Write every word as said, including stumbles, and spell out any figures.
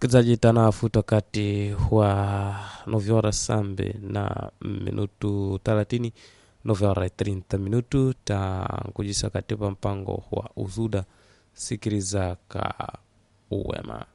Msikilizaji tanafuta kati wa novyora sambe na minutu thelathini novyora thelathini minutu ta kujisa katika mpango wa uzuda sikiriza ka uwema.